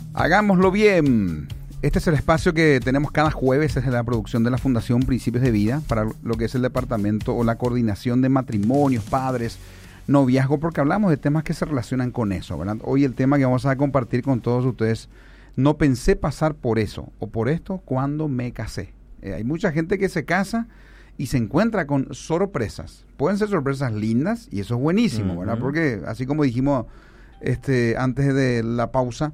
Hagámoslo bien. Este es el espacio que tenemos cada jueves desde la producción de la Fundación Principios de Vida para lo que es el departamento o la coordinación de matrimonios, padres, noviazgo, porque hablamos de temas que se relacionan con eso, ¿verdad? Hoy el tema que vamos a compartir con todos ustedes, no pensé pasar por eso o por esto cuando me casé. Hay mucha gente que se casa y se encuentra con sorpresas. Pueden ser sorpresas lindas y eso es buenísimo, ¿verdad? Porque así como dijimos antes de la pausa,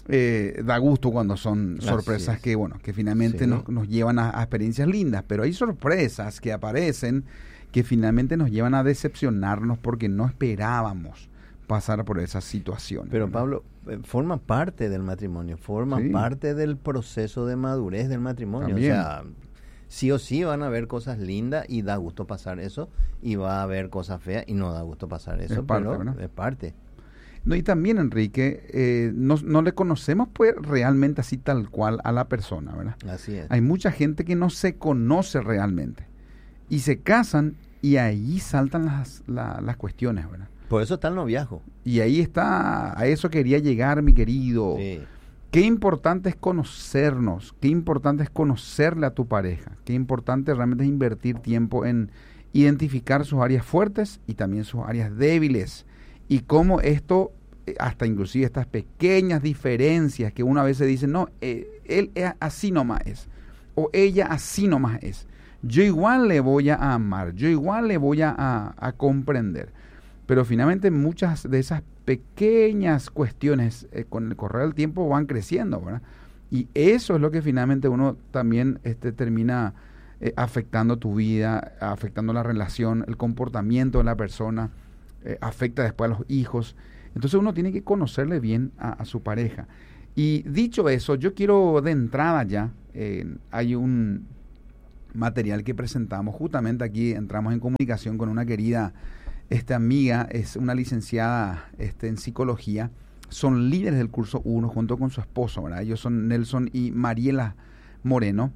da gusto cuando son sorpresas que finalmente nos llevan a experiencias lindas, pero hay sorpresas que aparecen que finalmente nos llevan a decepcionarnos porque no esperábamos pasar por esa situación. Pero ¿verdad? Pablo, forma parte del matrimonio, forma parte del proceso de madurez del matrimonio. También. O sea, sí o sí van a haber cosas lindas y da gusto pasar eso, y va a haber cosas feas y no da gusto pasar eso, Es parte, pero ¿verdad? es parte. No, y también, Enrique, no le conocemos pues realmente así tal cual a la persona, ¿verdad? Así es. Hay mucha gente que no se conoce realmente y se casan y ahí saltan las cuestiones, ¿verdad? Por eso está el noviazgo. Y ahí está, a eso quería llegar, mi querido. Sí. Qué importante es conocernos, qué importante es conocerle a tu pareja, qué importante realmente es invertir tiempo en identificar sus áreas fuertes y también sus áreas débiles. Y cómo esto, hasta inclusive estas pequeñas diferencias que una vez se dice, no, él así nomás es, o ella así nomás es. Yo igual le voy a amar, yo igual le voy a comprender. Pero finalmente muchas de esas pequeñas cuestiones con el correr del tiempo van creciendo, ¿verdad? Y eso es lo que finalmente uno también termina afectando tu vida, afectando la relación, el comportamiento de la persona. Afecta después a los hijos. Entonces uno tiene que conocerle bien a su pareja. Y dicho eso, yo quiero de entrada ya, hay un material que presentamos, justamente aquí entramos en comunicación con una querida amiga, es una licenciada en psicología, son líderes del curso 1 junto con su esposo, ¿verdad? Ellos son Nelson y Mariela Moreno.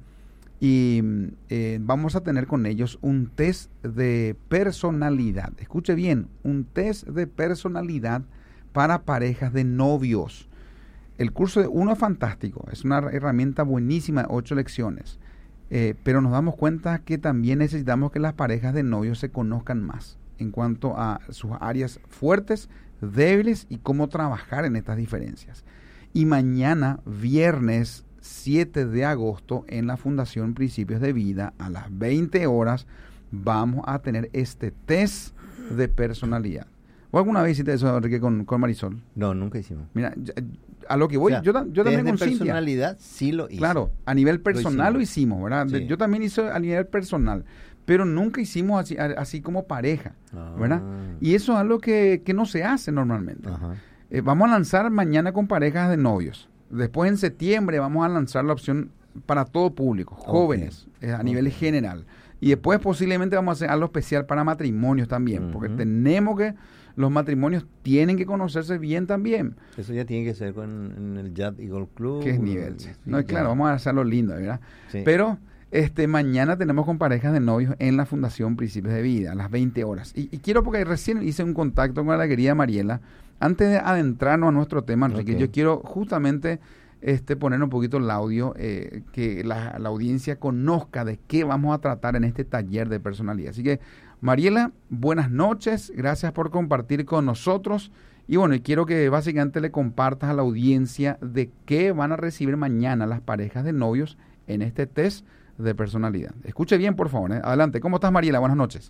Y vamos a tener con ellos un test de personalidad. Escuche bien, un test de personalidad para parejas de novios. El curso de 1 es fantástico, es una herramienta buenísima, 8 lecciones. Pero nos damos cuenta que también necesitamos que las parejas de novios se conozcan más en cuanto a sus áreas fuertes, débiles y cómo trabajar en estas diferencias. Y mañana, viernes 7 de agosto, en la Fundación Principios de Vida, a las 20 horas, vamos a tener este test de personalidad. ¿O alguna vez hiciste eso, Enrique, con Marisol? No, nunca hicimos. Mira, a lo que voy, O sea, yo también con Cintia. personalidad sí lo hice. Claro, a nivel personal lo hicimos, ¿verdad? Sí. Yo también hice a nivel personal, pero nunca hicimos así como pareja, ¿verdad? Y eso es algo que no se hace normalmente. Ajá. Vamos a lanzar mañana con parejas de novios. Después en septiembre vamos a lanzar la opción para todo público, jóvenes, a nivel general. Y después posiblemente vamos a hacer algo especial para matrimonios también, porque tenemos que, los matrimonios tienen que conocerse bien también. Eso ya tiene que ser en el Yacht Eagle Club. ¿Qué es nivel? Sí, No, y claro, vamos a hacerlo lindo, ¿verdad? Sí. Pero mañana tenemos con parejas de novios en la Fundación Principios de Vida, a las 20 horas. Y quiero, porque recién hice un contacto con la querida Mariela, antes de adentrarnos a nuestro tema, Enrique, yo quiero justamente poner un poquito el audio, que la audiencia conozca de qué vamos a tratar en este taller de personalidad. Así que, Mariela, buenas noches, gracias por compartir con nosotros. Y bueno, y quiero que básicamente le compartas a la audiencia de qué van a recibir mañana las parejas de novios en este test de personalidad. Escuche bien, por favor. Adelante. ¿Cómo estás, Mariela? Buenas noches.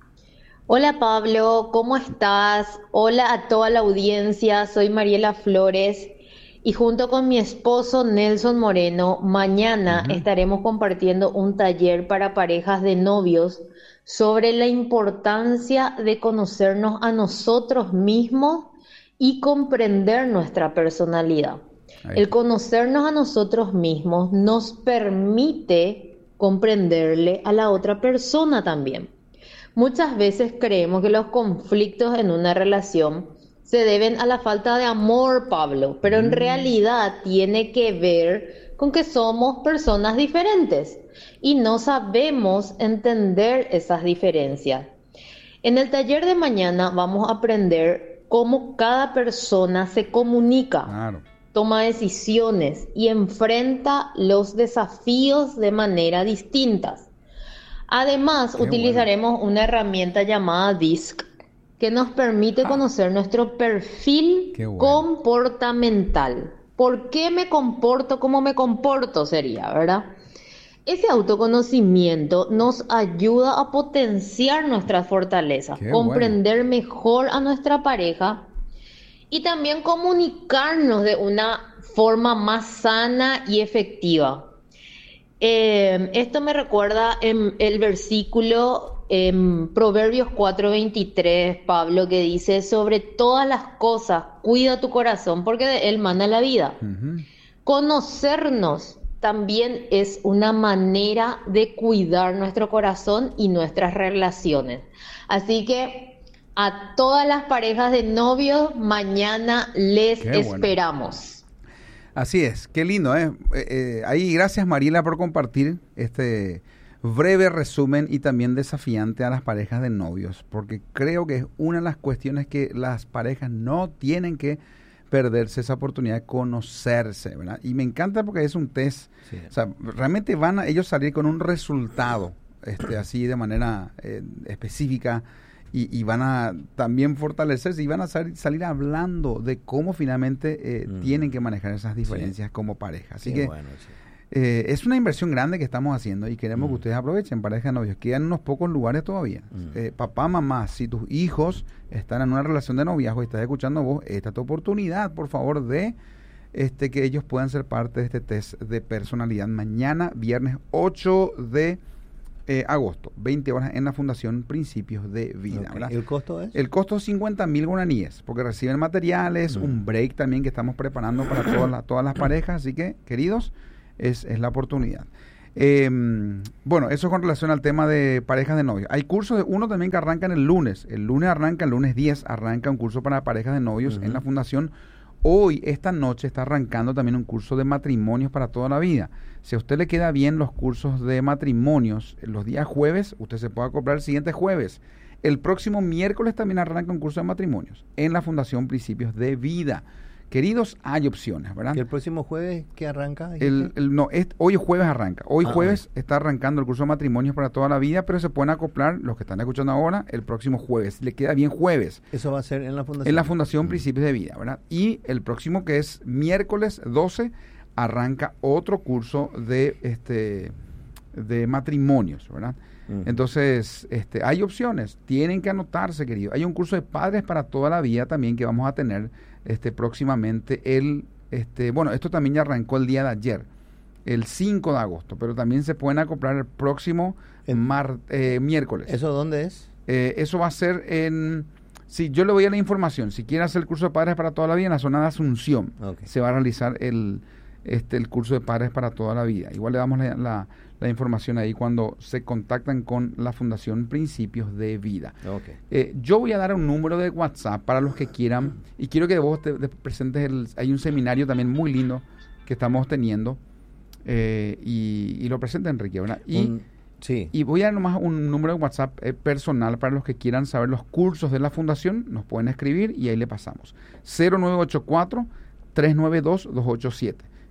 Hola Pablo, ¿cómo estás? Hola a toda la audiencia, soy Mariela Flores y junto con mi esposo Nelson Moreno, mañana estaremos compartiendo un taller para parejas de novios sobre la importancia de conocernos a nosotros mismos y comprender nuestra personalidad. El conocernos a nosotros mismos nos permite comprenderle a la otra persona también. Muchas veces creemos que los conflictos en una relación se deben a la falta de amor, Pablo, pero en realidad tiene que ver con que somos personas diferentes y no sabemos entender esas diferencias. En el taller de mañana vamos a aprender cómo cada persona se comunica. Claro. toma decisiones y enfrenta los desafíos de manera distintas. Además, utilizaremos una herramienta llamada DISC que nos permite conocer nuestro perfil comportamental. ¿Por qué me comporto como me comporto? Sería, ¿verdad? Ese autoconocimiento nos ayuda a potenciar nuestras fortalezas, comprender mejor a nuestra pareja y también comunicarnos de una forma más sana y efectiva. Esto me recuerda en el versículo en Proverbios 4:23, Pablo, que dice: sobre todas las cosas cuida tu corazón, porque de él mana la vida. Conocernos también es una manera de cuidar nuestro corazón y nuestras relaciones. Así que a todas las parejas de novios, mañana les esperamos. Así es, qué lindo, ¿eh? Ahí gracias, Mariela, por compartir este breve resumen y también desafiante a las parejas de novios, porque creo que es una de las cuestiones que las parejas no tienen que perderse, esa oportunidad de conocerse, ¿verdad? Y me encanta porque es un test, sí. O sea, realmente van a ellos salir con un resultado, así de manera específica, y van a también fortalecerse y van a salir hablando de cómo finalmente tienen que manejar esas diferencias como pareja. Así que bueno, sí. Es una inversión grande que estamos haciendo y queremos que ustedes aprovechen, pareja de novios. Quedan unos pocos lugares todavía. Papá, mamá, si tus hijos están en una relación de noviazgo y estás escuchando vos, esta es tu oportunidad, por favor, de que ellos puedan ser parte de este test de personalidad. Mañana, viernes 8 de agosto, 20 horas en la Fundación Principios de Vida. Okay. ¿El costo es? El costo es 50,000 guaraníes, porque reciben materiales, un break también que estamos preparando para todas las parejas. Así que, queridos, es la oportunidad. Bueno, eso con relación al tema de parejas de novios. Hay cursos de uno también que arrancan el lunes. El lunes 10 arranca un curso para parejas de novios en la Fundación. Hoy, esta noche, está arrancando también un curso de matrimonios para toda la vida. Si a usted le queda bien los cursos de matrimonios los días jueves, usted se puede comprar el siguiente jueves. El próximo miércoles también arranca un curso de matrimonios en la Fundación Principios de Vida. Queridos, hay opciones, ¿verdad? ¿Y el próximo jueves qué arranca? Hoy jueves arranca. Hoy jueves está arrancando el curso de matrimonios para toda la vida, pero se pueden acoplar los que están escuchando ahora el próximo jueves. Le queda bien jueves. ¿Eso va a ser en la Fundación? En la Fundación Principios de Vida, ¿verdad? Y el próximo, que es miércoles 12, arranca otro curso de matrimonios, ¿verdad? Entonces, hay opciones. Tienen que anotarse, querido. Hay un curso de padres para toda la vida también que vamos a tener próximamente. Bueno, esto también ya arrancó el día de ayer, el 5 de agosto, pero también se pueden acoplar el próximo miércoles. ¿Eso dónde es? Eso va a ser sí, yo le voy a la información. Si quiere hacer el curso de padres para toda la vida en la zona de Asunción, se va a realizar el curso de padres para toda la vida. Igual le damos la información ahí cuando se contactan con la Fundación Principios de Vida. Yo voy a dar un número de WhatsApp para los que quieran, y quiero que vos te presentes. Hay un seminario también muy lindo que estamos teniendo, y lo presenta Enrique, ¿verdad? Y voy a dar nomás un número de WhatsApp personal para los que quieran saber los cursos de la Fundación. Nos pueden escribir y ahí le pasamos. 0984-392-287.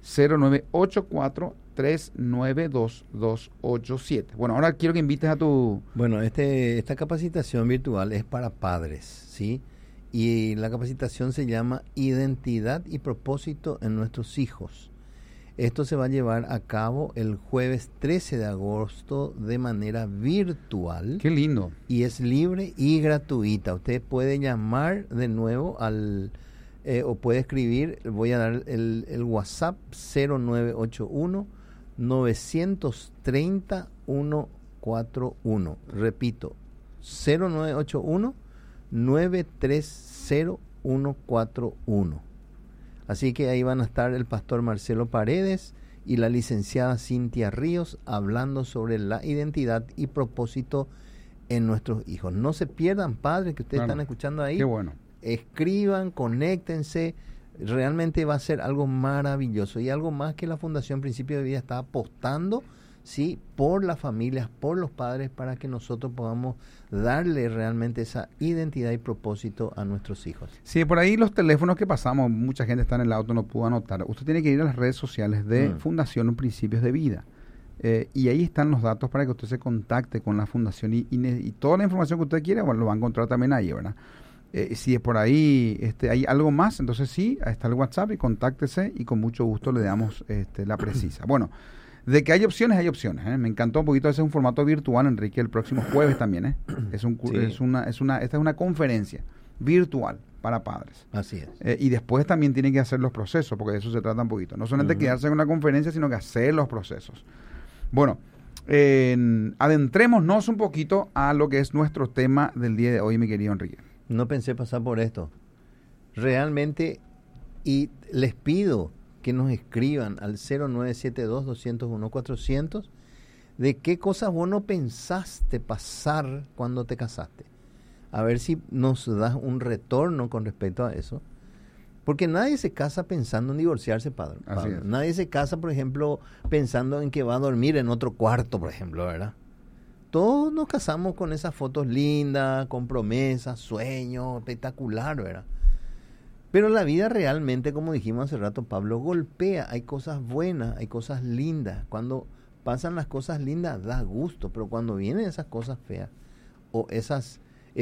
0984-392-287. Bueno, ahora quiero que invites a tu... Bueno, esta capacitación virtual es para padres, ¿sí? Y la capacitación se llama Identidad y Propósito en Nuestros Hijos. Esto se va a llevar a cabo el jueves 13 de agosto de manera virtual. ¡Qué lindo! Y es libre y gratuita. Usted puede llamar de nuevo o puede escribir. Voy a dar el WhatsApp 0981-930-141. Repito, 0981-930-141. Así que ahí van a estar el pastor Marcelo Paredes y la licenciada Cintia Ríos hablando sobre la identidad y propósito en nuestros hijos. No se pierdan, padres, que ustedes están escuchando ahí. Qué bueno. Escriban, conéctense. Realmente va a ser algo maravilloso y algo más que la Fundación Principio de Vida está apostando ¿sí? Por las familias, por los padres, para que nosotros podamos darle realmente esa identidad y propósito a nuestros hijos. Sí, por ahí los teléfonos que pasamos, mucha gente está en el auto, no pudo anotar. Usted tiene que ir a las redes sociales de Fundación Principios de Vida. Y ahí están los datos para que usted se contacte con la fundación y toda la información que usted quiera, bueno, lo va a encontrar también ahí, ¿verdad? Si es por ahí hay algo más, entonces sí, ahí está el WhatsApp y contáctese y con mucho gusto le damos la precisa. Bueno, de que hay opciones, hay opciones. Me encantó un poquito, ese es un formato virtual, Enrique, el próximo jueves también. Esta es una conferencia virtual para padres. Así es. Y después también tienen que hacer los procesos, porque de eso se trata un poquito. No solamente quedarse en una conferencia, sino que hacer los procesos. Bueno, adentrémonos un poquito a lo que es nuestro tema del día de hoy, mi querido Enrique. No pensé pasar por esto. Realmente, y les pido que nos escriban al 0972-201-400 de qué cosas vos no pensaste pasar cuando te casaste. A ver si nos das un retorno con respecto a eso. Porque nadie se casa pensando en divorciarse, padre. Nadie se casa, por ejemplo, pensando en que va a dormir en otro cuarto, por ejemplo, ¿verdad? Todos nos casamos con esas fotos lindas, con promesas, sueños, espectacular, ¿verdad? Pero la vida realmente, como dijimos hace rato, Pablo, golpea. Hay cosas buenas, hay cosas lindas. Cuando pasan las cosas lindas, da gusto. Pero cuando vienen esas cosas feas, o esas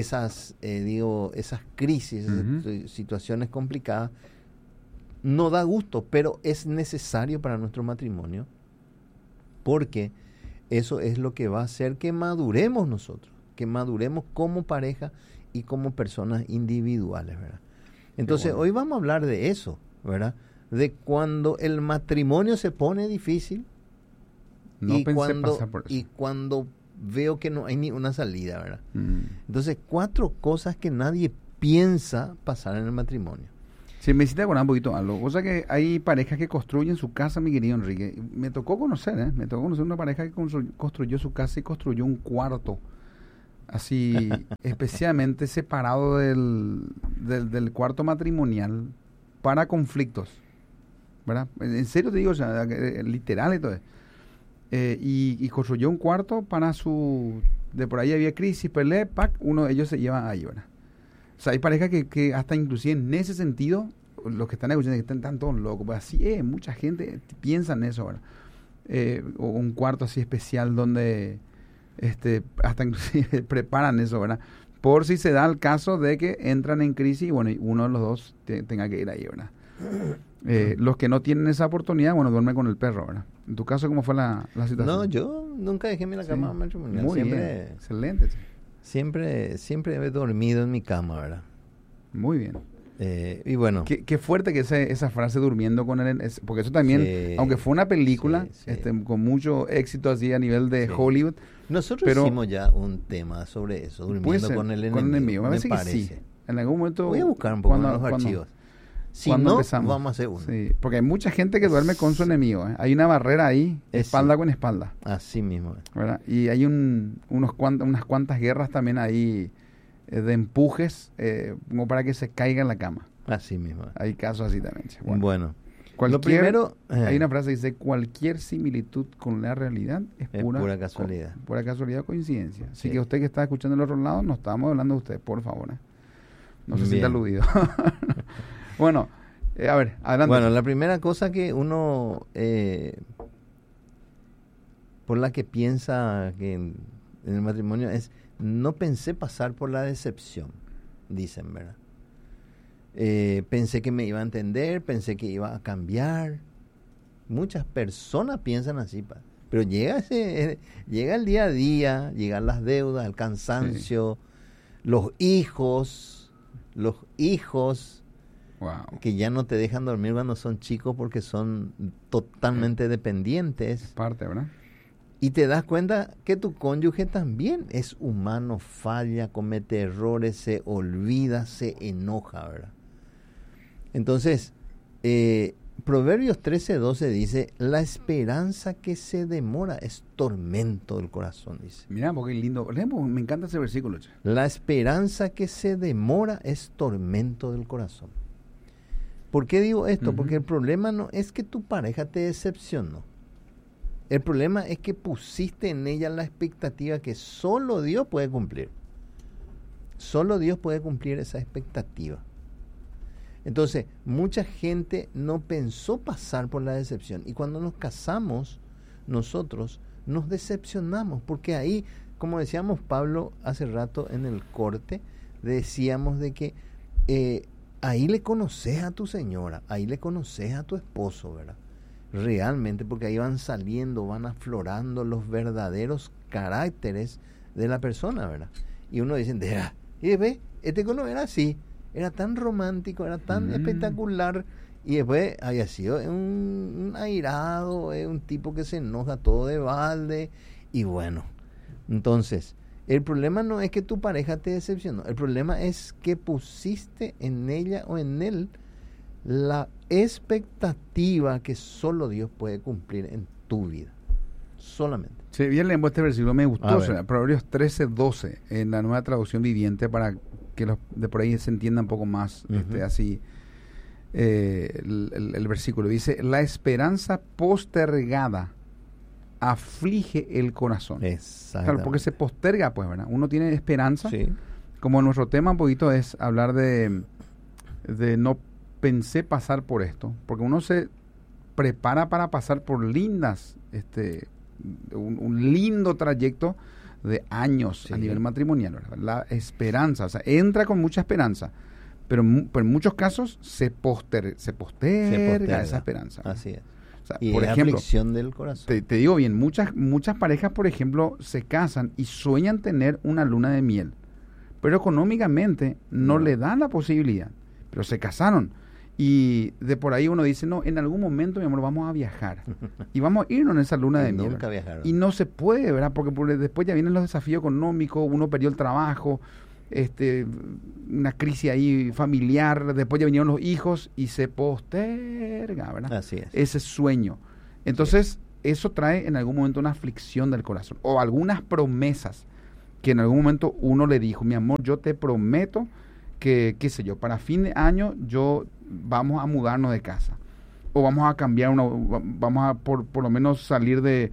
crisis, situaciones complicadas, no da gusto, pero es necesario para nuestro matrimonio, porque eso es lo que va a hacer que maduremos nosotros, que maduremos como pareja y como personas individuales, ¿verdad? Entonces, hoy vamos a hablar de eso, ¿verdad? De cuando el matrimonio se pone difícil y cuando veo que no hay ni una salida, ¿verdad? Entonces, 4 cosas que nadie piensa pasar en el matrimonio. Sí, me hiciste acordar un poquito algo. O sea que hay parejas que construyen su casa, mi querido Enrique. Me tocó conocer una pareja que construyó su casa y construyó un cuarto así especialmente separado del cuarto matrimonial para conflictos, ¿verdad? En serio te digo, o sea, literal y todo. Y construyó un cuarto para de por ahí había crisis, pelea, uno de ellos se lleva ahí, ¿verdad? O sea, hay parejas que hasta inclusive en ese sentido, los que están negociando, que están todos locos, pues así mucha gente piensa en eso, ¿verdad? O un cuarto así especial donde hasta inclusive preparan eso, ¿verdad? Por si se da el caso de que entran en crisis y bueno, y uno de los dos tenga que ir ahí, ¿verdad? Los que no tienen esa oportunidad, bueno, duermen con el perro, ¿verdad? En tu caso, ¿cómo fue la situación? No, yo nunca dejé la cama matrimonial. Muy bien, excelente. Siempre he dormido en mi cama, ¿verdad? Muy bien. Y bueno. Qué fuerte que esa frase durmiendo con él, porque eso también, aunque fue una película con mucho éxito así a nivel de Hollywood. Nosotros hicimos ya un tema sobre eso, durmiendo con el enemigo. Me parece. En algún momento voy a buscar un poco en los archivos. Si no, empezamos, vamos a hacer uno. Sí, porque hay mucha gente que duerme con su enemigo. Hay una barrera ahí, espalda con espalda. Así mismo. ¿Verdad? Y hay unas cuantas guerras también ahí de empujes como para que se caiga en la cama. Así mismo. Hay casos así también. Bueno. Lo primero, hay una frase que dice: cualquier similitud con la realidad es pura casualidad. Pura casualidad o coincidencia. Así que usted que está escuchando del otro lado, no estamos hablando de usted, por favor. No se sienta aludido. Bueno, a ver, adelante. Bueno, la primera cosa que uno, por la que piensa que en el matrimonio es, no pensé pasar por la decepción, dicen, ¿verdad? Pensé que me iba a entender, pensé que iba a cambiar. Muchas personas piensan así, pero llega el día a día, llegan las deudas, el cansancio, los hijos, wow, que ya no te dejan dormir cuando son chicos porque son totalmente dependientes. Es parte, ¿verdad? Y te das cuenta que tu cónyuge también es humano, falla, comete errores, se olvida, se enoja, ¿verdad? Entonces, Proverbios 13:12 dice: la esperanza que se demora es tormento del corazón, dice. Mira, porque lindo. Me encanta ese versículo. La esperanza que se demora es tormento del corazón. ¿Por qué digo esto? Porque el problema no es que tu pareja te decepcionó. El problema es que pusiste en ella la expectativa que solo Dios puede cumplir. Solo Dios puede cumplir esa expectativa. Entonces, mucha gente no pensó pasar por la decepción. Y cuando nos casamos, nosotros nos decepcionamos. Porque ahí, como decíamos Pablo hace rato en el corte, decíamos de que ahí le conoces a tu señora, ahí le conoces a tu esposo, ¿verdad? Realmente, porque ahí van saliendo, van aflorando los verdaderos caracteres de la persona, ¿verdad? Y uno dice, y ve, este cono era así, era tan romántico, era tan espectacular, y después haya sido un airado, un tipo que se enoja todo de balde, y bueno, entonces, el problema no es que tu pareja te decepcionó, el problema es que pusiste en ella o en él la expectativa que solo Dios puede cumplir en tu vida, solamente. Sí, bien leemos este versículo, me gustó, Proverbios 13:12, en la Nueva Traducción Viviente, para que los de por ahí se entienda un poco más, así, el versículo dice, la esperanza postergada aflige el corazón. Claro, porque se posterga, pues, ¿verdad? Uno tiene esperanza, como nuestro tema un poquito es hablar de no pensé pasar por esto, porque uno se prepara para pasar por lindas, un lindo trayecto de años a nivel matrimonial, ¿verdad? La esperanza, o sea, entra con mucha esperanza, pero en muchos casos se posterga esa esperanza, ¿verdad? Así es. O sea, Y por es ejemplo, aflicción del corazón. te digo bien, muchas parejas, por ejemplo, se casan y sueñan tener una luna de miel, pero económicamente no le dan la posibilidad, pero se casaron. Y de por ahí uno dice, no, en algún momento, mi amor, vamos a viajar. Y vamos a irnos en esa luna de miel. Nunca viajaron. Y no se puede, ¿verdad? Porque después ya vienen los desafíos económicos, uno perdió el trabajo, una crisis ahí familiar, después ya vinieron los hijos y se posterga, ¿verdad? Así es. Ese sueño. Entonces, eso trae en algún momento una aflicción del corazón. O algunas promesas que en algún momento uno le dijo, mi amor, yo te prometo que, qué sé yo, para fin de año vamos a mudarnos de casa, o vamos a cambiar vamos a por lo menos salir de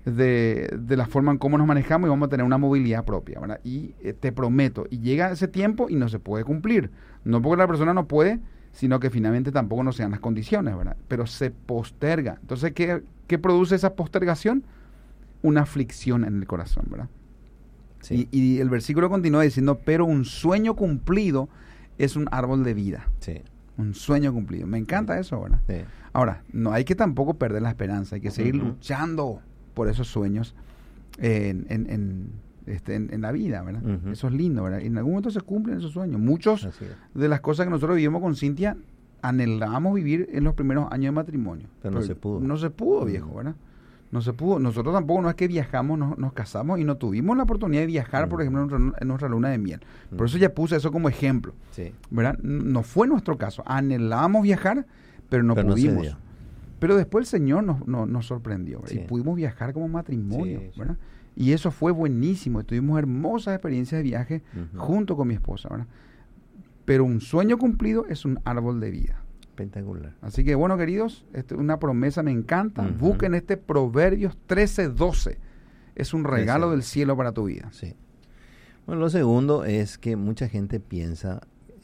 la forma en cómo nos manejamos y vamos a tener una movilidad propia, ¿verdad? Y te prometo, y llega ese tiempo y no se puede cumplir, no porque la persona no puede, sino que finalmente tampoco no se dan las condiciones, ¿verdad? Pero se posterga. Entonces, ¿qué produce esa postergación? Una aflicción en el corazón, ¿verdad? Sí. Y el versículo continúa diciendo, pero un sueño cumplido es un árbol de vida. Sí. Un sueño cumplido. Me encanta eso, ¿verdad? Sí. Ahora, no hay que tampoco perder la esperanza. Hay que seguir luchando por esos sueños en la vida, ¿verdad? Eso es lindo, ¿verdad? Y en algún momento se cumplen esos sueños. Muchos de las cosas que nosotros vivimos con Cintia, anhelábamos vivir en los primeros años de matrimonio. Pero no se pudo. No se pudo, viejo, ¿verdad? No se pudo. Nosotros tampoco, no es que viajamos, nos casamos y no tuvimos la oportunidad de viajar, por ejemplo, en nuestra luna de miel. Por eso ya puse eso como ejemplo, ¿verdad? No fue nuestro caso. Anhelábamos viajar, pero no pudimos. No se dio. Pero después el Señor nos sorprendió, ¿verdad? Y pudimos viajar como matrimonio, ¿verdad? Y eso fue buenísimo. Tuvimos hermosas experiencias de viaje junto con mi esposa, ¿verdad? Pero un sueño cumplido es un árbol de vida. Espectacular. Así que bueno, queridos, una promesa me encanta. Busquen este Proverbios 13:12. Es un regalo del cielo para tu vida. Sí. Bueno, lo segundo es que mucha gente piensa,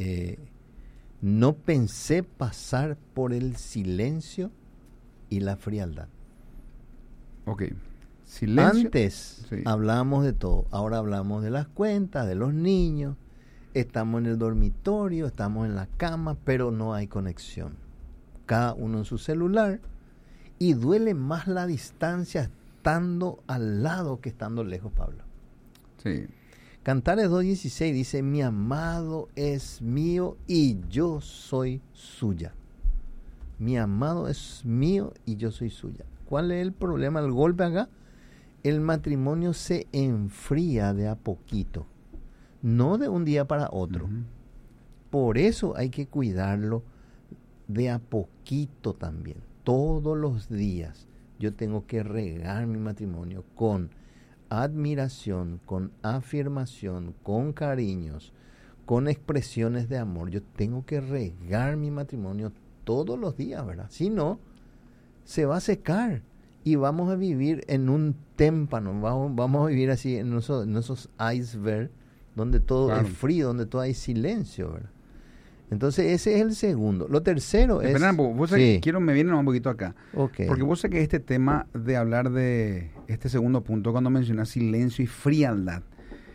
no pensé pasar por el silencio y la frialdad. Ok. Silencio. Antes hablábamos de todo, ahora hablamos de las cuentas, de los niños. Estamos en el dormitorio, estamos en la cama, pero no hay conexión. Cada uno en su celular, y duele más la distancia estando al lado que estando lejos, Pablo. Sí. Cantares 2:16 dice, mi amado es mío y yo soy suya. Mi amado es mío y yo soy suya. ¿Cuál es el problema, el golpe acá? El matrimonio se enfría de a poquito. No de un día para otro. Por eso hay que cuidarlo de a poquito también. Todos los días yo tengo que regar mi matrimonio con admiración, con afirmación, con cariños, con expresiones de amor. Yo tengo que regar mi matrimonio todos los días, ¿verdad? Si no, se va a secar y vamos a vivir en un témpano, vamos a vivir así en esos icebergs donde todo es frío, donde todo hay silencio, ¿verdad? Entonces ese es el segundo. Lo tercero es... Fernando, vos sabés, me viene un poquito acá. Okay. Porque vos sabés que este tema de hablar de este segundo punto, cuando mencionas silencio y frialdad,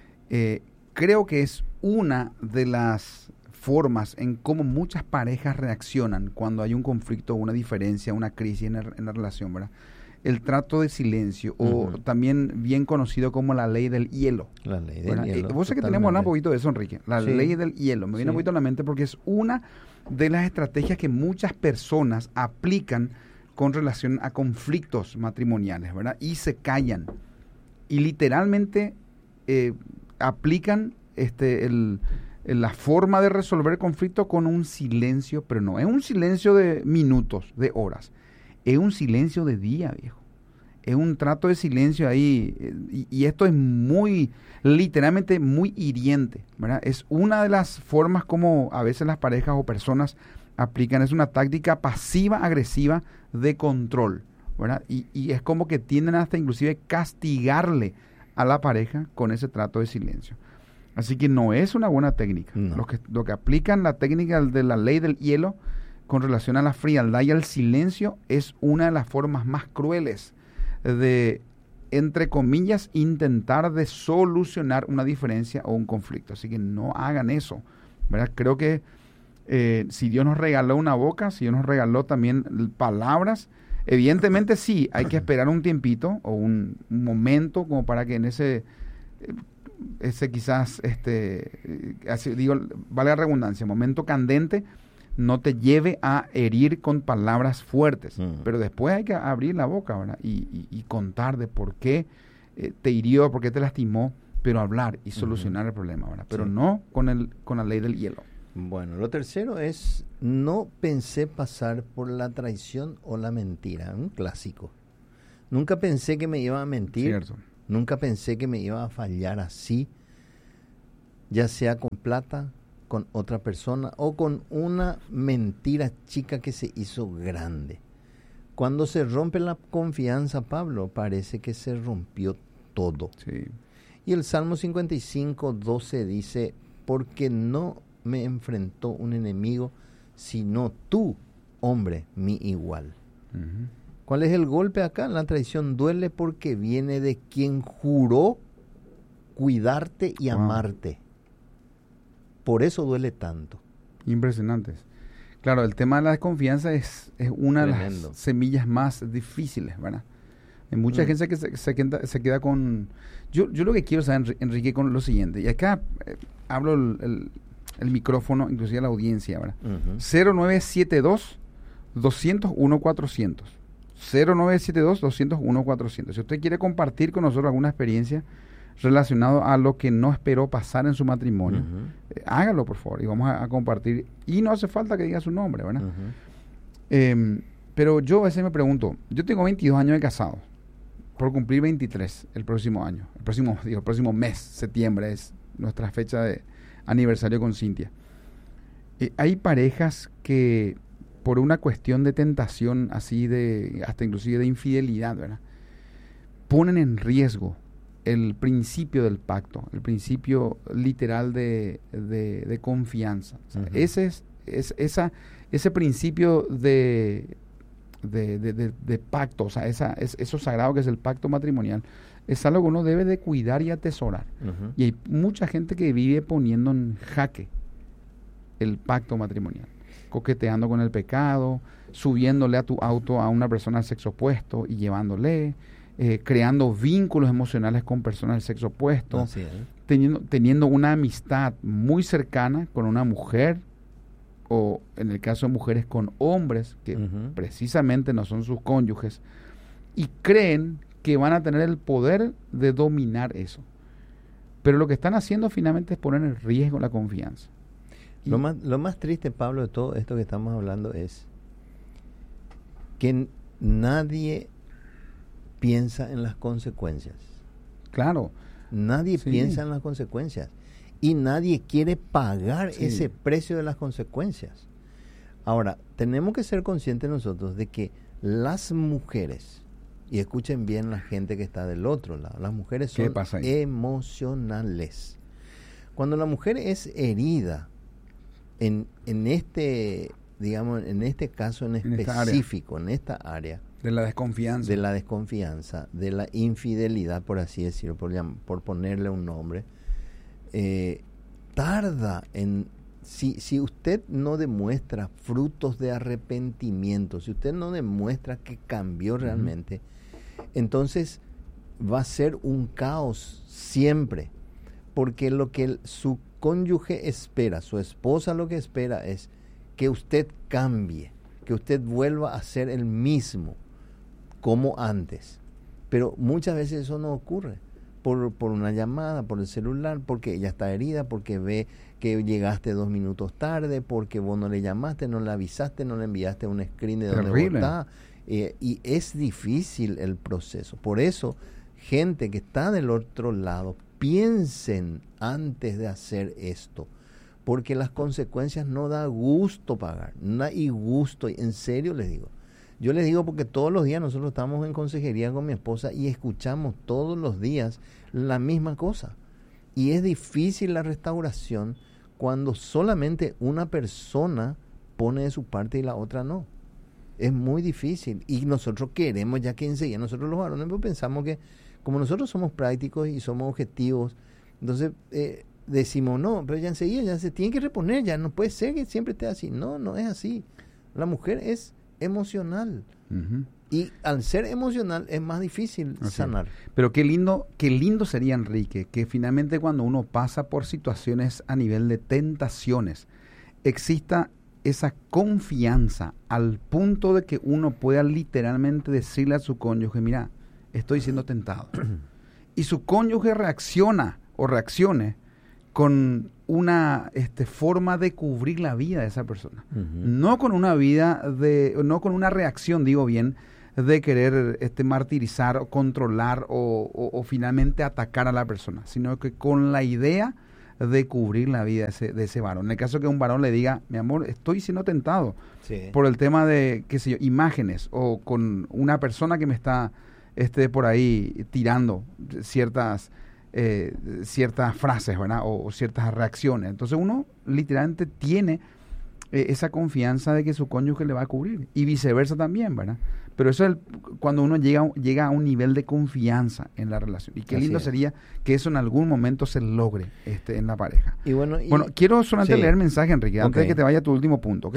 creo que es una de las formas en cómo muchas parejas reaccionan cuando hay un conflicto, una diferencia, una crisis en la relación, ¿verdad? El trato de silencio, o también bien conocido como la ley del hielo. La ley del hielo. Vos sabés que tenemos que hablar un poquito de eso, Enrique. La ley del hielo. Me viene un poquito a la mente porque es una de las estrategias que muchas personas aplican con relación a conflictos matrimoniales, ¿verdad? Y se callan. Y literalmente aplican la forma de resolver el conflicto con un silencio, pero no es un silencio de minutos, de horas. Es un silencio de día, viejo. Es un trato de silencio ahí. Y esto es literalmente muy hiriente, ¿verdad? Es una de las formas como a veces las parejas o personas aplican. Es una táctica pasiva-agresiva de control, ¿verdad? Y es como que tienden hasta inclusive castigarle a la pareja con ese trato de silencio. Así que no es una buena técnica. No. Los que aplican la técnica de la ley del hielo con relación a la frialdad y al silencio es una de las formas más crueles de, entre comillas, intentar de solucionar una diferencia o un conflicto. Así que no hagan eso, ¿verdad? Creo que si Dios nos regaló una boca, si Dios nos regaló también palabras, evidentemente sí, hay que esperar un tiempito o un momento como para que en ese quizás, así digo, vale la redundancia, momento candente, no te lleve a herir con palabras fuertes. Pero después hay que abrir la boca, ¿verdad? Y contar de por qué te hirió, por qué te lastimó, pero hablar y solucionar el problema, ¿verdad? Pero no con la ley del hielo. Bueno, lo tercero es: no pensé pasar por la traición o la mentira. Un clásico. Nunca pensé que me iba a mentir. Cierto. Nunca pensé que me iba a fallar así, ya sea con plata, con otra persona o con una mentira chica que se hizo grande. Cuando se rompe la confianza, Pablo, parece que se rompió todo. Sí. Y el Salmo 55:12 dice: porque no me enfrentó un enemigo, sino tú, hombre, mi igual. ¿Cuál es el golpe acá? La traición duele porque viene de quien juró cuidarte y amarte. Por eso duele tanto. Impresionantes. Claro, el tema de la desconfianza es una Tremendo. de las semillas más difíciles, ¿verdad? Hay mucha gente que se queda con... Yo lo que quiero saber, Enrique, con lo siguiente, y acá hablo el micrófono, inclusive a la audiencia, ¿verdad? 0972-201-400. 0972-201-400. Si usted quiere compartir con nosotros alguna experiencia relacionado a lo que no esperó pasar en su matrimonio, hágalo por favor y vamos a compartir, y no hace falta que diga su nombre, ¿verdad? Pero yo a veces me pregunto, yo tengo 22 años de casado, por cumplir 23 el próximo año, el próximo mes, septiembre es nuestra fecha de aniversario con Cintia. Hay parejas que por una cuestión de tentación así hasta inclusive de infidelidad, ¿verdad?, ponen en riesgo el principio del pacto, el principio literal de confianza. O sea, ese principio de pacto, o sea, eso sagrado que es el pacto matrimonial, es algo que uno debe de cuidar y atesorar. Y hay mucha gente que vive poniendo en jaque el pacto matrimonial, coqueteando con el pecado, subiéndole a tu auto a una persona del sexo opuesto y llevándole, creando vínculos emocionales con personas del sexo opuesto, teniendo una amistad muy cercana con una mujer, o en el caso de mujeres con hombres que precisamente no son sus cónyuges, y creen que van a tener el poder de dominar eso. Pero lo que están haciendo finalmente es poner en riesgo la confianza. Lo más triste, Pablo, de todo esto que estamos hablando es que nadie piensa en las consecuencias. Claro. Nadie piensa en las consecuencias. Y nadie quiere pagar ese precio de las consecuencias. Ahora, tenemos que ser conscientes nosotros de que las mujeres Y escuchen bien la gente que está del otro lado. Las mujeres son emocionales. Cuando la mujer es herida, en este, digamos, en este caso en específico, en esta área, de la desconfianza. De la desconfianza, de la infidelidad, por así decirlo, por ponerle un nombre, tarda en... Si usted no demuestra frutos de arrepentimiento, si usted no demuestra que cambió realmente, entonces va a ser un caos siempre, porque lo que su cónyuge espera, su esposa lo que espera es que usted cambie, que usted vuelva a ser el mismo como antes. Pero muchas veces eso no ocurre por una llamada, por el celular, porque ella está herida, porque ve que llegaste 2 minutos tarde, porque vos no le llamaste, no le avisaste, no le enviaste un screen de donde vos está. Y es difícil el proceso. Por eso, gente que está del otro lado, piensen antes de hacer esto, porque las consecuencias no da gusto pagar, no hay gusto, en serio les digo. Yo les digo porque todos los días nosotros estamos en consejería con mi esposa y escuchamos todos los días la misma cosa. Y es difícil la restauración cuando solamente una persona pone de su parte y la otra no. Es muy difícil. Y nosotros queremos ya que enseguida, nosotros los varones pensamos que como nosotros somos prácticos y somos objetivos, entonces decimos no, pero ya enseguida ya se tiene que reponer, ya no puede ser que siempre esté así. No, no es así. La mujer es emocional. Y al ser emocional es más difícil sanar. Pero qué lindo sería, Enrique, que finalmente cuando uno pasa por situaciones a nivel de tentaciones, exista esa confianza al punto de que uno pueda literalmente decirle a su cónyuge, mira, estoy siendo tentado. Y su cónyuge reaccione con una forma de cubrir la vida de esa persona. No con una reacción, digo bien, de querer martirizar o controlar o finalmente atacar a la persona, sino que con la idea de cubrir la vida de ese varón. En el caso que un varón le diga, mi amor, estoy siendo tentado por el tema de, qué sé yo, imágenes, o con una persona que me está por ahí tirando ciertas frases, ¿verdad? O ciertas reacciones. Entonces uno literalmente tiene esa confianza de que su cónyuge le va a cubrir, y viceversa también, ¿verdad? Pero eso es cuando uno llega a un nivel de confianza en la relación. Y qué lindo sería que eso en algún momento se logre en la pareja. Y bueno, quiero solamente leer mensaje, Enrique, antes de que te vaya a tu último punto.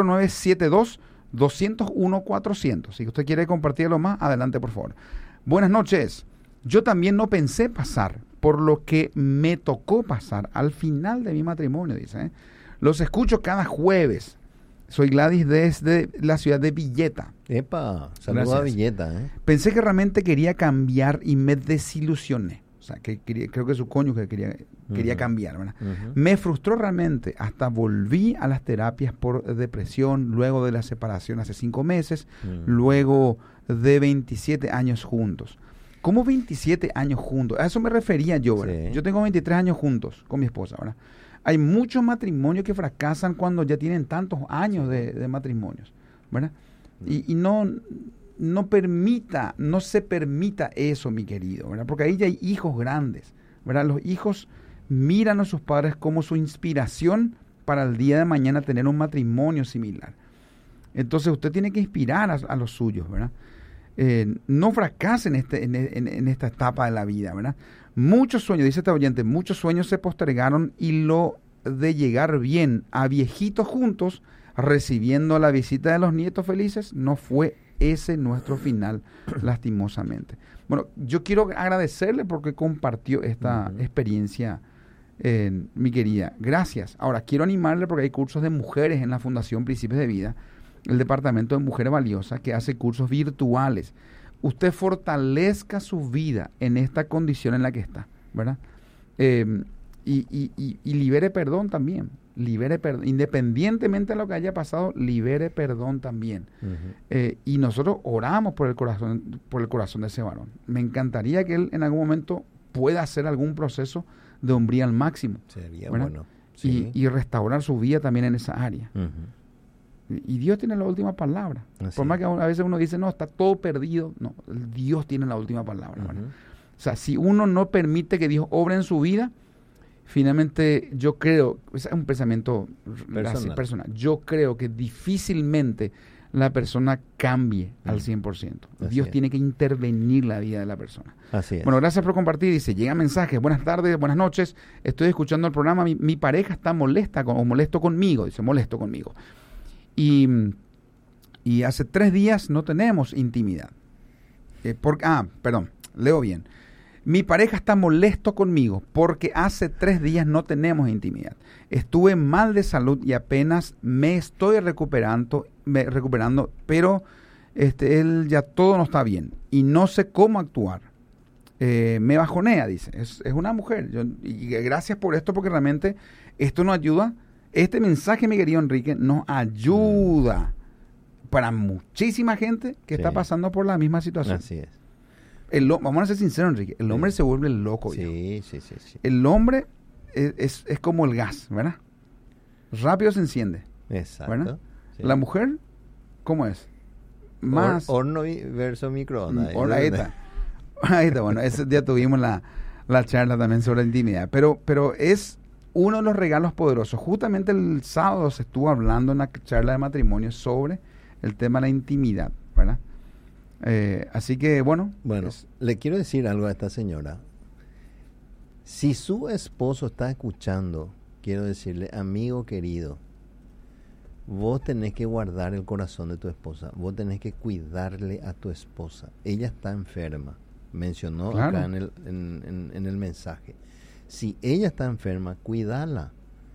0972-201-400. Si usted quiere compartirlo más, adelante, por favor. Buenas noches. Yo también no pensé pasar por lo que me tocó pasar al final de mi matrimonio, dice. Los escucho cada jueves. Soy Gladys desde la ciudad de Villeta. Epa, saludos a Villeta. Pensé que realmente quería cambiar y me desilusioné. O sea, creo que su cónyuge quería cambiar, ¿verdad? Me frustró realmente. Hasta volví a las terapias por depresión luego de la separación hace 5 meses, luego de 27 años juntos. ¿Cómo 27 años juntos? A eso me refería yo, ¿verdad? Sí. Yo tengo 23 años juntos con mi esposa, ¿verdad? Hay muchos matrimonios que fracasan cuando ya tienen tantos años de matrimonios, ¿verdad? Y no se permita eso, mi querido, ¿verdad? Porque ahí ya hay hijos grandes, ¿verdad? Los hijos miran a sus padres como su inspiración para el día de mañana tener un matrimonio similar. Entonces usted tiene que inspirar a los suyos, ¿verdad? No fracasen en esta etapa de la vida, ¿verdad? Muchos sueños, dice este oyente, muchos sueños se postergaron, y lo de llegar bien a viejitos juntos, recibiendo la visita de los nietos felices, no fue ese nuestro final, lastimosamente. Bueno, yo quiero agradecerle porque compartió esta experiencia, mi querida. Gracias. Ahora, quiero animarle porque hay cursos de mujeres en la Fundación Principios de Vida, el Departamento de Mujer Valiosa, que hace cursos virtuales. Usted fortalezca su vida en esta condición en la que está, ¿verdad? Y libere perdón también. Libere perdón. Independientemente de lo que haya pasado, libere perdón también. Y nosotros oramos por el corazón de ese varón. Me encantaría que él en algún momento pueda hacer algún proceso de hombría al máximo. Sería ¿verdad? bueno. Sí. Y restaurar su vida también en esa área. Y Dios tiene la última palabra. Así Por más que es. a veces uno dice, no, está todo perdido. No, Dios tiene la última palabra. ¿Verdad? Ujú. O sea, si uno no permite que Dios obre en su vida, finalmente yo creo, es un pensamiento personal, yo creo que difícilmente la persona cambie al 100%. Así Dios es. tiene que intervenir la vida de la persona. Así es. Bueno, gracias por compartir. Dice, llega mensajes, buenas tardes, buenas noches, estoy escuchando el programa, mi pareja está molesta o molesto conmigo, dice, molesto conmigo. Y hace 3 días no tenemos intimidad. Leo bien. Mi pareja está molesto conmigo porque hace 3 días no tenemos intimidad. Estuve mal de salud y apenas me estoy recuperando, pero él ya todo no está bien y no sé cómo actuar. Me bajonea, dice. Es una mujer. Y gracias por esto porque realmente esto nos ayuda. Este mensaje, mi querido Enrique, nos ayuda para muchísima gente que está pasando por la misma situación. Así es. Vamos a ser sinceros, Enrique, el hombre se vuelve loco. Sí. El hombre es como el gas, ¿verdad? Rápido se enciende. Exacto. ¿Verdad? Sí. La mujer, ¿cómo es? Más... Horno versus microondas. Ahí está, bueno, ese día tuvimos la charla también sobre la intimidad. Pero es uno de los regalos poderosos. Justamente el sábado se estuvo hablando en la charla de matrimonio sobre el tema de la intimidad, ¿verdad? Así que, bueno. Bueno, le quiero decir algo a esta señora. Si su esposo está escuchando, quiero decirle, amigo querido, vos tenés que guardar el corazón de tu esposa. Vos tenés que cuidarle a tu esposa. Ella está enferma. Mencionó claro. acá en el mensaje. Si ella está enferma, cuídala.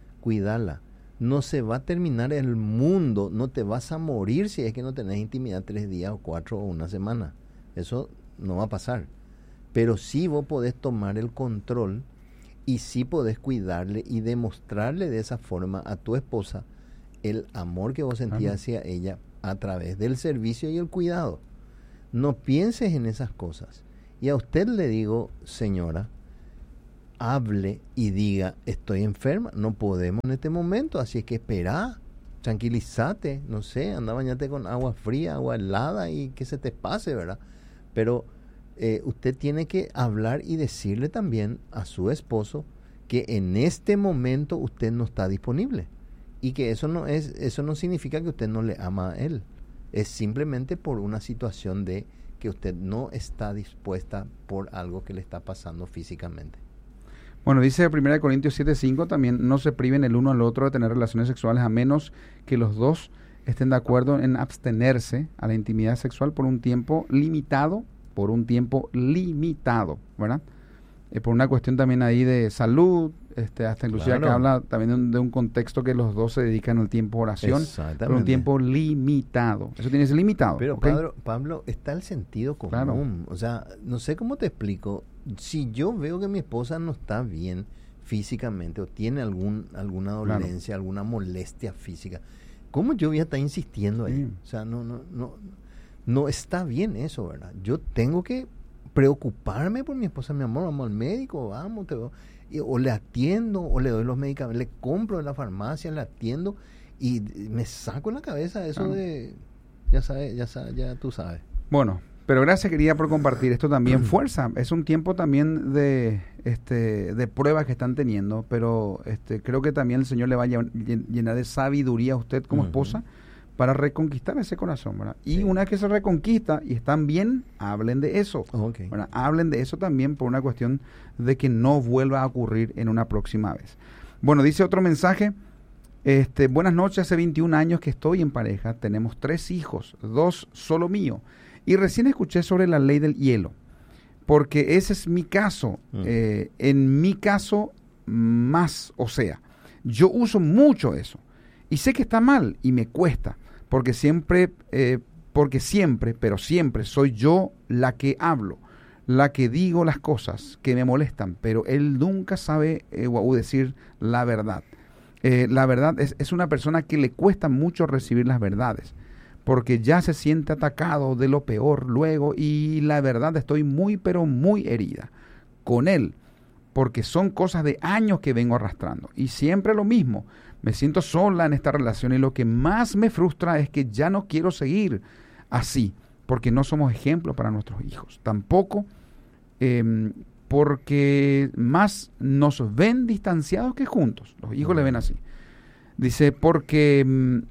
No se va a terminar el mundo, no te vas a morir si es que no tenés intimidad 3 días o 4 o una semana. Eso no va a pasar. Pero sí vos podés tomar el control y sí podés cuidarle y demostrarle de esa forma a tu esposa el amor que vos sentías hacia ella a través del servicio y el cuidado. No pienses en esas cosas. Y a usted le digo, señora, hable y diga, estoy enferma, no podemos en este momento, así es que espera, tranquilízate, no sé, anda bañate con agua fría, agua helada y que se te pase, ¿verdad? Pero usted tiene que hablar y decirle también a su esposo que en este momento usted no está disponible y que eso no significa que usted no le ama a él, es simplemente por una situación de que usted no está dispuesta por algo que le está pasando físicamente. Bueno, dice 1 Corintios 7:5 también, no se priven el uno al otro de tener relaciones sexuales a menos que los dos estén de acuerdo en abstenerse a la intimidad sexual por un tiempo limitado, ¿verdad? Por una cuestión también ahí de salud, hasta inclusive Claro. que habla también de un contexto que los dos se dedican al tiempo de oración, por un tiempo limitado. Eso tiene que ser limitado. Pero ¿okay? Pablo, está el sentido común. Claro. O sea, no sé cómo te explico. Si yo veo que mi esposa no está bien físicamente o tiene alguna dolencia, alguna molestia física, ¿cómo yo voy a estar insistiendo ahí? Sí. O sea, no está bien eso, ¿verdad? Yo tengo que preocuparme por mi esposa, mi amor, vamos al médico, vamos, o le atiendo, o le doy los medicamentos, le compro en la farmacia, le atiendo, y me saco en la cabeza eso de, ya tú sabes. Bueno, pero gracias, querida, por compartir esto también. Fuerza, es un tiempo también de pruebas que están teniendo, pero creo que también el Señor le va a llenar de sabiduría a usted como esposa para reconquistar ese corazón, ¿verdad? Y una vez que se reconquista y están bien, hablen de eso. Okay. ¿Verdad? Hablen de eso también por una cuestión de que no vuelva a ocurrir en una próxima vez. Bueno, dice otro mensaje. Buenas noches, hace 21 años que estoy en pareja, tenemos 3 hijos, 2 solo mío, y recién escuché sobre la ley del hielo, porque ese es mi caso, en mi caso más, o sea, yo uso mucho eso, y sé que está mal, y me cuesta, porque siempre soy yo la que hablo, la que digo las cosas que me molestan, pero él nunca sabe decir la verdad. La verdad es una persona que le cuesta mucho recibir las verdades, porque ya se siente atacado de lo peor luego, y la verdad estoy muy pero muy herida con él, porque son cosas de años que vengo arrastrando, y siempre lo mismo, Me siento sola en esta relación y lo que más me frustra es que ya no quiero seguir así, porque no somos ejemplos para nuestros hijos. Tampoco porque más nos ven distanciados que juntos. Los hijos le ven así. Dice, porque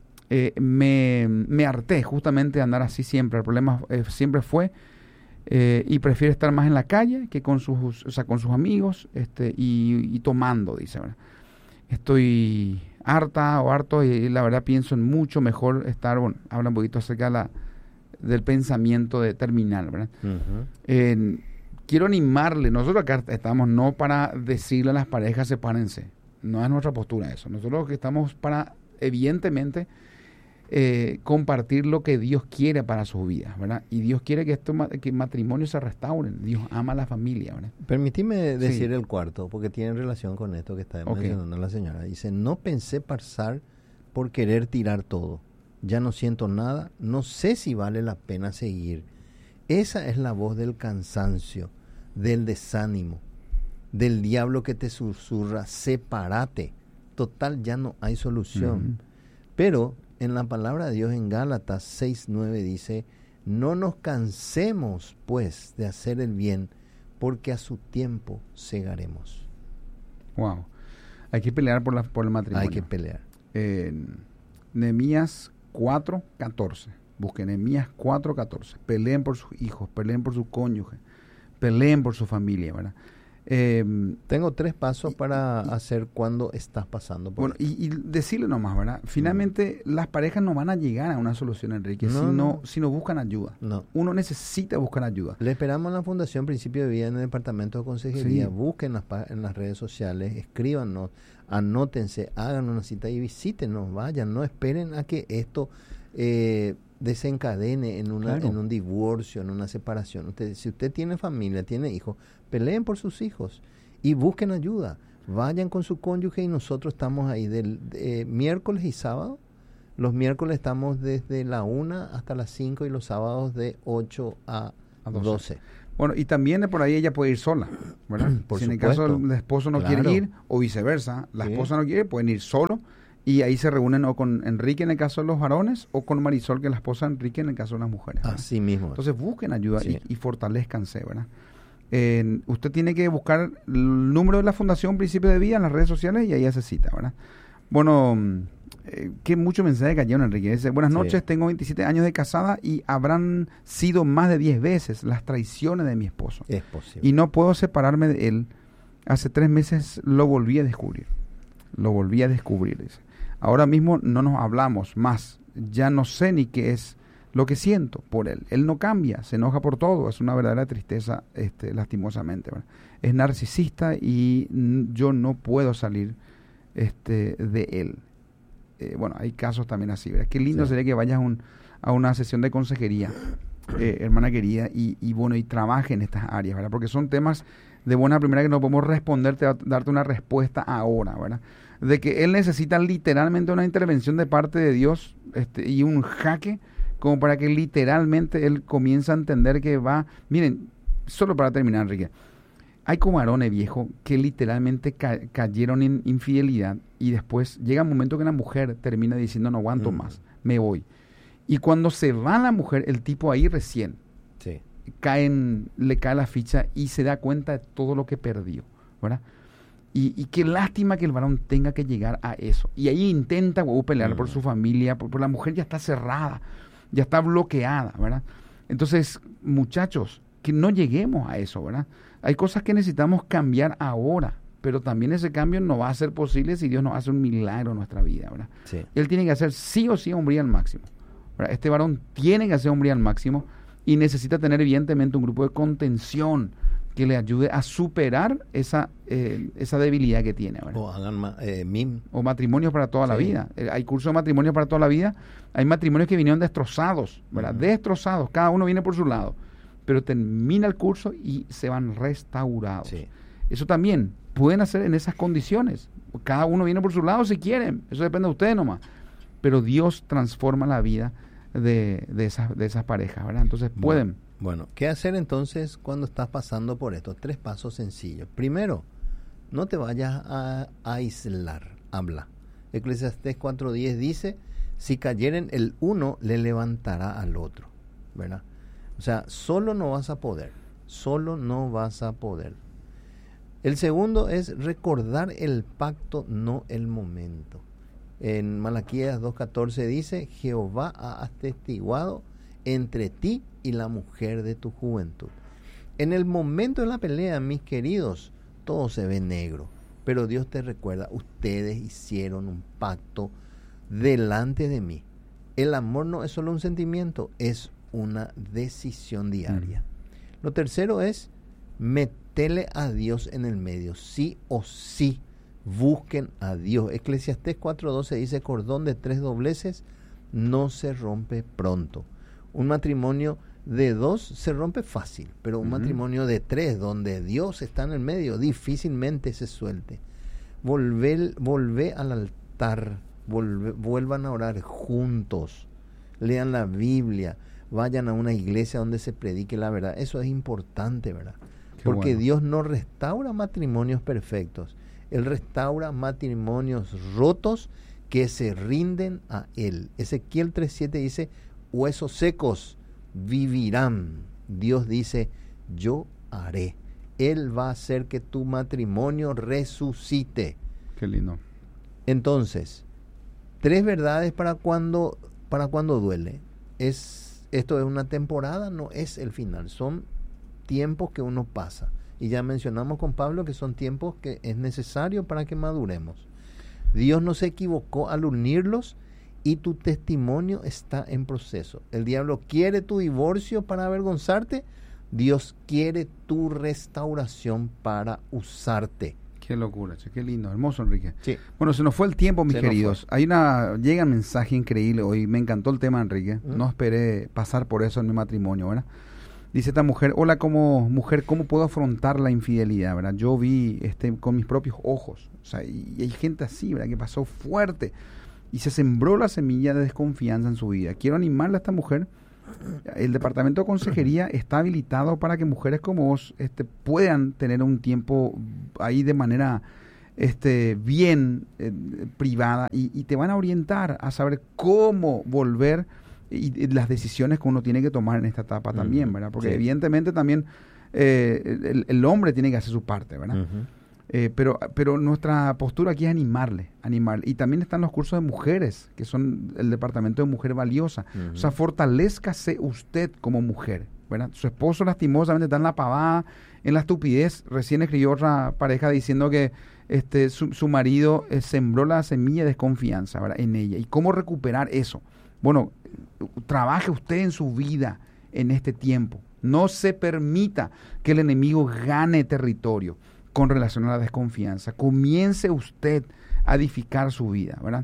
me harté justamente de andar así siempre. El problema siempre fue y prefiere estar más en la calle que con sus amigos y tomando, dice, ¿verdad? Estoy harto y la verdad pienso en mucho mejor estar, bueno, habla un poquito acerca del pensamiento de terminal, ¿verdad? Quiero animarle, nosotros acá estamos no para decirle a las parejas sepárense, no es nuestra postura eso, nosotros que estamos para, evidentemente, compartir lo que Dios quiere para sus vidas, ¿verdad? Y Dios quiere que matrimonios se restauren, Dios ama a la familia, ¿verdad? Permíteme decir el cuarto, porque tiene relación con esto que está mencionando la señora. Dice, no pensé pasar por querer tirar todo, ya no siento nada, no sé si vale la pena seguir. Esa es la voz del cansancio, del desánimo, del diablo que te susurra, sepárate, total ya no hay solución. Pero en la palabra de Dios en Gálatas 6:9 dice, no nos cansemos pues de hacer el bien, porque a su tiempo segaremos. Wow, hay que pelear por el matrimonio. Hay que pelear. Nehemías 4:14, busquen Nehemías 4:14, peleen por sus hijos, peleen por su cónyuge, peleen por su familia, ¿verdad? Tengo 3 pasos para hacer cuando estás pasando por esto. Y decirle nomás, ¿verdad? Finalmente, las parejas no van a llegar a una solución, Enrique, si no buscan ayuda. No. Uno necesita buscar ayuda. Le esperamos a la Fundación Principio de Vida en el Departamento de Consejería. Sí. Busquen en las redes sociales, escríbanos, anótense, hagan una cita y visítenos, vayan, no esperen a que esto desencadene en un divorcio, en una separación. Si usted tiene familia, tiene hijos, peleen por sus hijos y busquen ayuda. Vayan con su cónyuge y nosotros estamos ahí del miércoles y sábado. Los miércoles estamos desde la 1 hasta las 5 y los sábados de 8 a 12. Bueno, y también por ahí ella puede ir sola, ¿verdad? Si en el caso el esposo no quiere ir o viceversa, la esposa no quiere, pueden ir solo. Y ahí se reúnen o con Enrique en el caso de los varones o con Marisol, que es la esposa de Enrique, en el caso de las mujeres, ¿verdad? Así mismo. Entonces busquen ayuda y fortalezcanse, ¿verdad? Usted tiene que buscar el número de la Fundación Principio de Vida en las redes sociales y ahí hace cita, ¿verdad? Bueno, que mucho mensaje cayeron, Enrique. Dice, buenas noches, tengo 27 años de casada y habrán sido más de 10 veces las traiciones de mi esposo. Es posible. Y no puedo separarme de él. Hace 3 meses lo volví a descubrir. Dice. Ahora mismo no nos hablamos más. Ya no sé ni qué es lo que siento por él. Él no cambia, se enoja por todo. Es una verdadera tristeza, lastimosamente, ¿verdad? Es narcisista y yo no puedo salir de él. Bueno, hay casos también así, ¿verdad? Qué lindo sería que vayas a una sesión de consejería, hermana querida, y bueno, y trabaje en estas áreas, ¿verdad? Porque son temas de buena primera que no podemos darte una respuesta ahora, ¿verdad? De que él necesita literalmente una intervención de parte de Dios y un jaque como para que literalmente él comience a entender que va... Miren, solo para terminar, Enrique, hay comarones viejos que literalmente cayeron en infidelidad y después llega un momento que la mujer termina diciendo no aguanto más, me voy. Y cuando se va la mujer, el tipo ahí recién le cae la ficha y se da cuenta de todo lo que perdió, ¿verdad? Y qué lástima que el varón tenga que llegar a eso. Y ahí intenta pelear por su familia, por la mujer ya está cerrada, ya está bloqueada, ¿verdad? Entonces, muchachos, que no lleguemos a eso, ¿verdad? Hay cosas que necesitamos cambiar ahora, pero también ese cambio no va a ser posible si Dios nos hace un milagro en nuestra vida, ¿verdad? Sí. Él tiene que hacer sí o sí hombría al máximo, ¿verdad? Este varón tiene que hacer hombría al máximo y necesita tener evidentemente un grupo de contención que le ayude a superar esa debilidad que tiene, ¿verdad? O hagan MIM. O matrimonios para toda la vida. Hay cursos de matrimonios para toda la vida. Hay matrimonios que vinieron destrozados, ¿verdad? Destrozados. Cada uno viene por su lado. Pero termina el curso y se van restaurados. Sí. Eso también pueden hacer en esas condiciones. Cada uno viene por su lado si quieren. Eso depende de ustedes nomás. Pero Dios transforma la vida de esas parejas, ¿verdad? Entonces pueden... Bueno, ¿qué hacer entonces cuando estás pasando por estos 3 pasos sencillos? Primero, no te vayas a aislar, habla. Eclesiastés 4:10 dice, si cayeren el uno, le levantará al otro, ¿verdad? O sea, solo no vas a poder. El segundo es recordar el pacto, no el momento. En Malaquías 2:14 dice, Jehová ha atestiguado entre ti y la mujer de tu juventud. En el momento de la pelea, mis queridos, todo se ve negro, pero Dios te recuerda, ustedes hicieron un pacto delante de mí. El amor no es solo un sentimiento, es una decisión diaria. Lo tercero es meterle a Dios en el medio, sí o sí. Busquen a Dios. Eclesiastés 4:12 dice, cordón de 3 dobleces no se rompe pronto. Un matrimonio de 2 se rompe fácil, pero un matrimonio de 3 donde Dios está en el medio difícilmente se suelte. Volvé al altar, vuelvan a orar juntos, lean la Biblia, vayan a una iglesia donde se predique la verdad. Eso es importante, ¿verdad? Porque bueno, Dios no restaura matrimonios perfectos. Él restaura matrimonios rotos que se rinden a Él. Ezequiel 3:7 dice, huesos secos vivirán. Dios dice, yo haré. Él va a hacer que tu matrimonio resucite. Qué lindo. Entonces, 3 verdades para cuando duele. Esto es una temporada, no es el final. Son tiempos que uno pasa. Y ya mencionamos con Pablo que son tiempos que es necesario para que maduremos. Dios no se equivocó al unirlos y tu testimonio está en proceso. El diablo quiere tu divorcio para avergonzarte. Dios quiere tu restauración para usarte. Qué locura, qué lindo, hermoso, Enrique. Sí. Bueno, se nos fue el tiempo, mis queridos. Llega un mensaje increíble hoy. Me encantó el tema, Enrique. No esperé pasar por eso en mi matrimonio, ¿verdad? Dice esta mujer, hola, como mujer, ¿cómo puedo afrontar la infidelidad, verdad? Yo vi con mis propios ojos, o sea, y hay gente así, ¿verdad? Que pasó fuerte y se sembró la semilla de desconfianza en su vida. Quiero animarle a esta mujer. El departamento de consejería está habilitado para que mujeres como vos puedan tener un tiempo ahí de manera bien privada y te van a orientar a saber cómo volver y las decisiones que uno tiene que tomar en esta etapa también, ¿verdad? Porque evidentemente también el hombre tiene que hacer su parte, ¿verdad? Pero nuestra postura aquí es animarle. Y también están los cursos de mujeres, que son el departamento de Mujer Valiosa. O sea, fortalézcase usted como mujer, ¿verdad? Su esposo lastimosamente está en la pavada, en la estupidez. Recién escribió otra pareja diciendo que su marido sembró la semilla de desconfianza, ¿verdad? En ella. ¿Y cómo recuperar eso? Bueno, trabaje usted en su vida en este tiempo. No se permita que el enemigo gane territorio con relación a la desconfianza. Comience usted a edificar su vida, ¿verdad?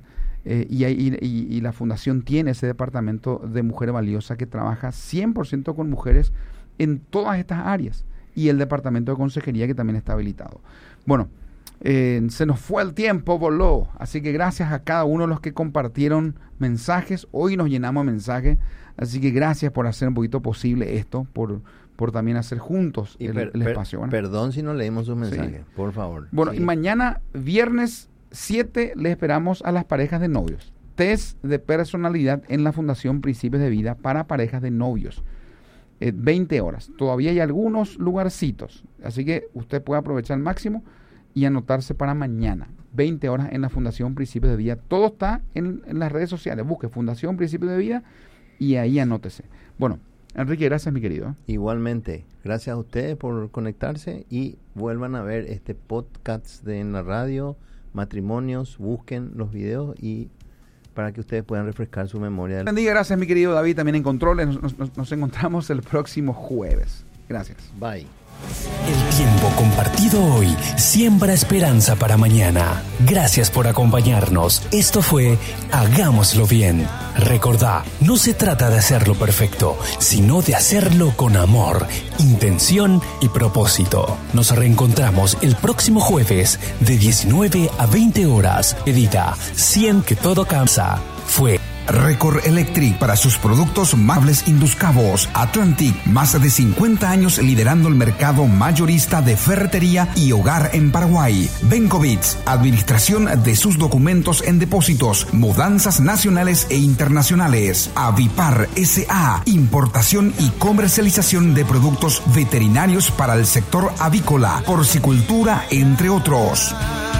Y la fundación tiene ese departamento de Mujer Valiosa que trabaja 100% con mujeres en todas estas áreas, y el departamento de consejería que también está habilitado. Bueno, se nos fue el tiempo, voló, así que gracias a cada uno de los que compartieron mensajes. Hoy nos llenamos de mensajes, así que gracias por hacer un poquito posible esto, por también hacer juntos el espacio. ¿Bueno? Perdón si no leímos sus mensajes, por favor. Bueno, y mañana, viernes 7, le esperamos a las parejas de novios. Test de personalidad en la Fundación Principios de Vida para parejas de novios. 20 horas. Todavía hay algunos lugarcitos, así que usted puede aprovechar al máximo y anotarse para mañana. 20 horas en la Fundación Principios de Vida. Todo está en las redes sociales. Busque Fundación Principios de Vida y ahí anótese. Bueno, Enrique, gracias, mi querido. Igualmente, gracias a ustedes por conectarse y vuelvan a ver este podcast en la radio, Matrimonios, busquen los videos y para que ustedes puedan refrescar su memoria. Bendiga, gracias, mi querido David, también en controles. Nos encontramos el próximo jueves. Gracias. Bye. El tiempo compartido hoy siembra esperanza para mañana. Gracias por acompañarnos. Esto fue Hagámoslo Bien. Recordá, no se trata de hacerlo perfecto, sino de hacerlo con amor, intención y propósito. Nos reencontramos el próximo jueves de 19 a 20 horas. Edita 100 que todo cansa. Fue Record Electric para sus productos Mables Induscavos. Atlantic, más de 50 años liderando el mercado mayorista de ferretería y hogar en Paraguay. Benkovitz, administración de sus documentos en depósitos, mudanzas nacionales e internacionales. Avipar S.A., importación y comercialización de productos veterinarios para el sector avícola, porcicultura, entre otros.